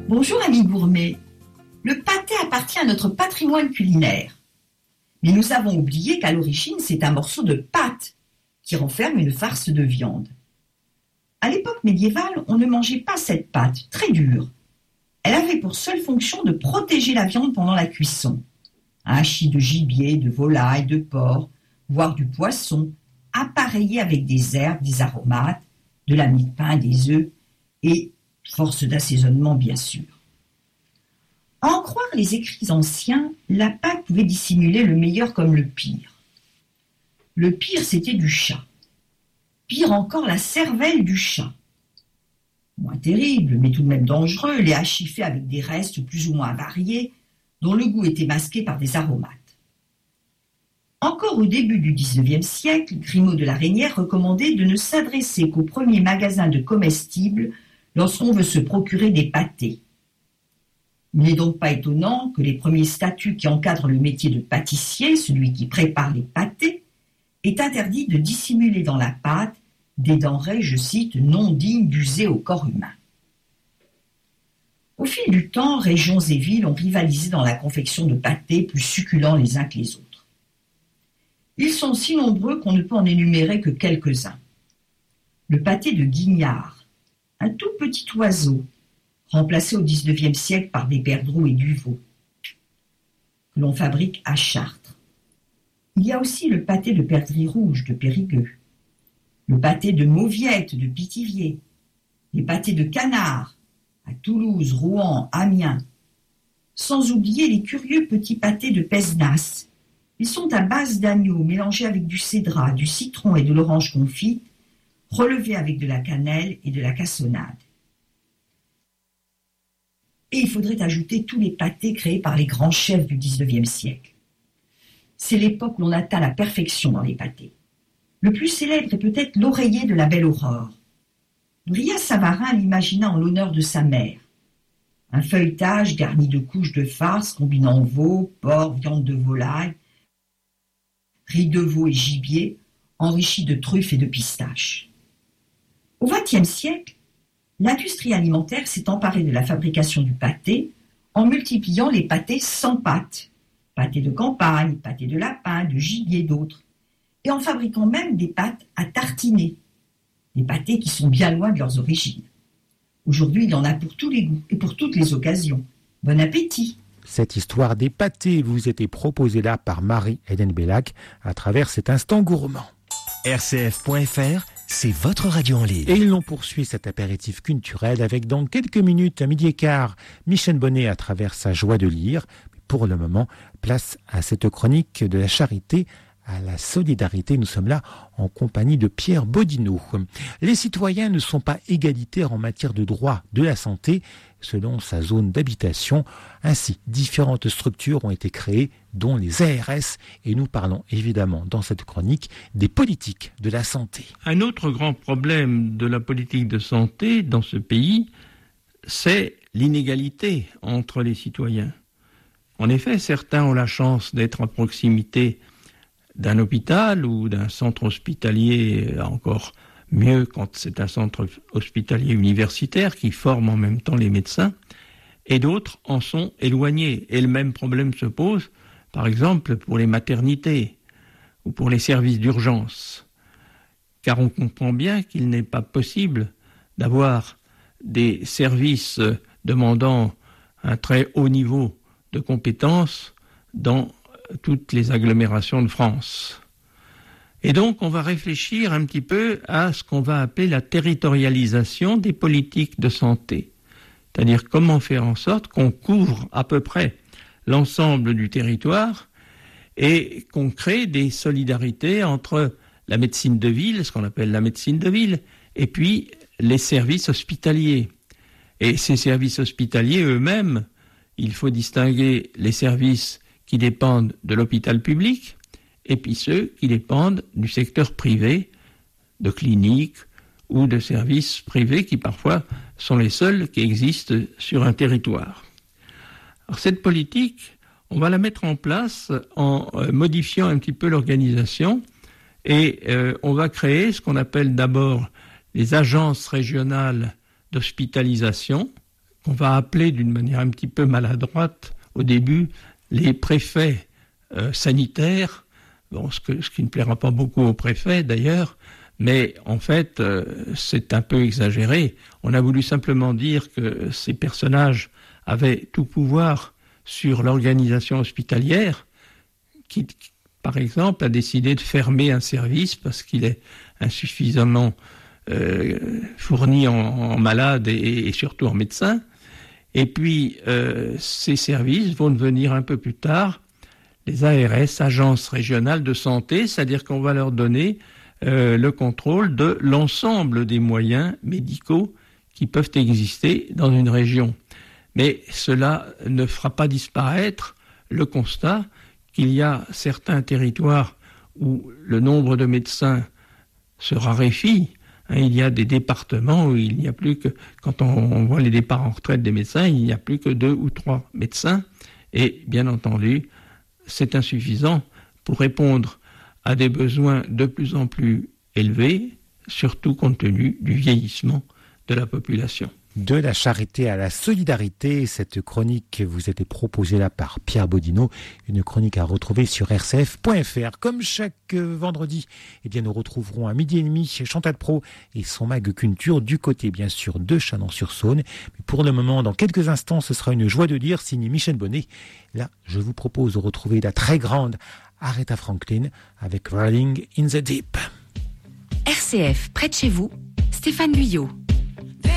Bonjour amis gourmets. Le pâté appartient à notre patrimoine culinaire. Mais nous avons oublié qu'à l'origine, c'est un morceau de pâte qui renferme une farce de viande. À l'époque médiévale, on ne mangeait pas cette pâte, très dure. Elle avait pour seule fonction de protéger la viande pendant la cuisson. Un hachis de gibier, de volaille, de porc, voire du poisson, appareillé avec des herbes, des aromates, de la mie de pain, des œufs et force d'assaisonnement bien sûr. À en croire les écrits anciens, la pâte pouvait dissimuler le meilleur comme le pire. Le pire, c'était du chat. Pire encore, la cervelle du chat. Moins terrible, mais tout de même dangereux, les hachis faits avec des restes plus ou moins variés, dont le goût était masqué par des aromates. Encore au début du XIXe siècle, Grimaud de la Reynière recommandait de ne s'adresser qu'aux premiers magasins de comestibles lorsqu'on veut se procurer des pâtés. Il n'est donc pas étonnant que les premiers statuts qui encadrent le métier de pâtissier, celui qui prépare les pâtés, aient interdit de dissimuler dans la pâte des denrées, je cite, non dignes d'user au corps humain. Au fil du temps, régions et villes ont rivalisé dans la confection de pâtés plus succulents les uns que les autres. Ils sont si nombreux qu'on ne peut en énumérer que quelques-uns. Le pâté de Guignard, un tout petit oiseau, remplacé au XIXe siècle par des perdreaux et du veau, que l'on fabrique à Chartres. Il y a aussi le pâté de perdrix rouge de Périgueux, le pâté de mauviette de Pithiviers, les pâtés de canard à Toulouse, Rouen, Amiens, sans oublier les curieux petits pâtés de Pézenas. Ils sont à base d'agneau mélangés avec du cédrat, du citron et de l'orange confite, relevés avec de la cannelle et de la cassonade. Et il faudrait ajouter tous les pâtés créés par les grands chefs du XIXe siècle. C'est l'époque où l'on atteint la perfection dans les pâtés. Le plus célèbre est peut-être l'oreiller de la Belle Aurore. Brillat-Savarin l'imagina en l'honneur de sa mère. Un feuilletage garni de couches de farce combinant veau, porc, viande de volaille, riz de veau et gibier, enrichi de truffes et de pistaches. Au XXe siècle, l'industrie alimentaire s'est emparée de la fabrication du pâté en multipliant les pâtés sans pâte, pâté de campagne, pâté de lapin, de gibier, d'autres, et en fabriquant même des pâtes à tartiner, des pâtés qui sont bien loin de leurs origines. Aujourd'hui, il y en a pour tous les goûts et pour toutes les occasions. Bon appétit! Cette histoire des pâtés vous était proposée là par Marie-Hélène Bellac à travers cet instant gourmand. RCF.fr, c'est votre radio en ligne. Et l'on poursuit cet apéritif culturel avec dans quelques minutes, à 12h15, Michel Bonnet à travers sa joie de lire. Pour le moment, place à cette chronique de la charité à la solidarité. Nous sommes là en compagnie de Pierre Bodino. Les citoyens ne sont pas égalitaires en matière de droit de la santé selon sa zone d'habitation. Ainsi, différentes structures ont été créées, dont les ARS, et nous parlons évidemment dans cette chronique des politiques de la santé. Un autre grand problème de la politique de santé dans ce pays, c'est l'inégalité entre les citoyens. En effet, certains ont la chance d'être à proximité d'un hôpital ou d'un centre hospitalier, encore mieux quand c'est un centre hospitalier universitaire qui forme en même temps les médecins, et d'autres en sont éloignés. Et le même problème se pose, par exemple, pour les maternités ou pour les services d'urgence. Car on comprend bien qu'il n'est pas possible d'avoir des services demandant un très haut niveau de compétences dans toutes les agglomérations de France. Et donc, on va réfléchir un petit peu à ce qu'on va appeler la territorialisation des politiques de santé. C'est-à-dire comment faire en sorte qu'on couvre à peu près l'ensemble du territoire et qu'on crée des solidarités entre la médecine de ville, ce qu'on appelle la médecine de ville, et puis les services hospitaliers. Et ces services hospitaliers eux-mêmes, il faut distinguer les services qui dépendent de l'hôpital public et puis ceux qui dépendent du secteur privé, de cliniques ou de services privés qui parfois sont les seuls qui existent sur un territoire. Alors cette politique, on va la mettre en place en modifiant un petit peu l'organisation et on va créer ce qu'on appelle d'abord les agences régionales d'hospitalisation qu'on va appeler d'une manière un petit peu maladroite au début les préfets sanitaires, ce qui ne plaira pas beaucoup aux préfets d'ailleurs, mais en fait c'est un peu exagéré. On a voulu simplement dire que ces personnages avaient tout pouvoir sur l'organisation hospitalière, qui par exemple a décidé de fermer un service parce qu'il est insuffisamment fourni en malades et surtout en médecins. Et puis, ces services vont devenir un peu plus tard les ARS, agences régionales de santé, c'est-à-dire qu'on va leur donner le contrôle de l'ensemble des moyens médicaux qui peuvent exister dans une région. Mais cela ne fera pas disparaître le constat qu'il y a certains territoires où le nombre de médecins se raréfie. Il y a des départements où il n'y a plus que, quand on voit les départs en retraite des médecins, il n'y a plus que 2 ou 3 médecins. Et bien entendu, c'est insuffisant pour répondre à des besoins de plus en plus élevés, surtout compte tenu du vieillissement de la population. De la charité à la solidarité, cette chronique vous était proposée là par Pierre Bodino, une chronique à retrouver sur rcf.fr. Comme chaque vendredi, nous retrouverons à 12h30 Chantal Pro et son mag culture du côté bien sûr de Chalon-sur-Saône. Mais pour le moment, dans quelques instants, ce sera une joie de lire signé Michel Bonnet. Là, je vous propose de retrouver la très grande Aretha Franklin avec Rolling in the Deep. RCF, près de chez vous, Stéphane Guyot.